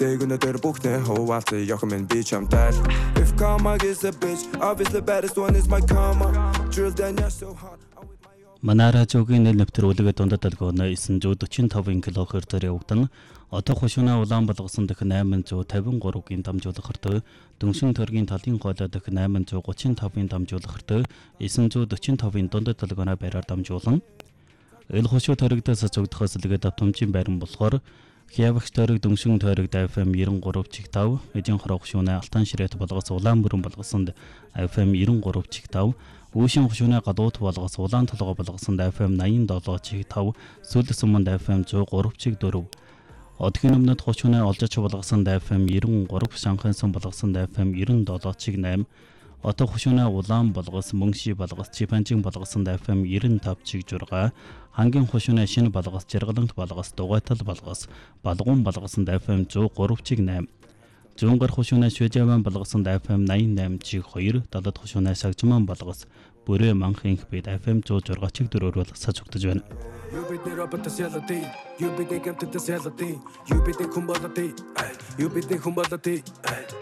Дэгүнэ дээр бүхнээ хуваалцсан явах минь би чамтай. If karma is a bitch, obviously the baddest one is my karma. Drill down you're so hot. Манара жогийн нэр нэвтэр үлгээд дундад долгооно 945 кГц-ээр явагдан одоо хушууна улаан болгосон дэх 853-гийн дамжуулахартай дөнгөшин төргийн талын гоолой дэх 835-ийн дамжуулахартай 945-ийн дундад долгооно байраар дамжуулан эл хушуу төрөгдөөс цогдохоос илгээд автомжийн байран болохоор Хявагч төрөг дөнгөшин төрөгд FM 93.5 эдийн хороо хушууна алтан ширээт болгоос улаан бүрэн болгосонд FM 93.5 Үүшин хушууны гадуут болгоос улаан толгой болгосонд FM 87.5 сүүлс өмнөд FM 103.4 Одгийн өмнөд хушууны олжооч болгосонд FM 93 Шанхайн сон болгосонд FM 97.8 Отоо хушууны улаан болгоос мөнши болгоос Чипанжин болгосонд FM 95.6 Хангийн хушууны шинэ болгоос Жаргалант болгоос Дугайтал болгоос Балгуун болгосонд FM 103.8 Зүүнгар хушууны Шүжаван болгосонд FM 88.2 Далад хушууны Сагжман болгоос Бүрээ манхан их бид FM 106.4-оор болгосож өгдөж байна. You be the robot that's yellow day. You be the game to the yellow day. You be the kumbalati. You be the kumbalati.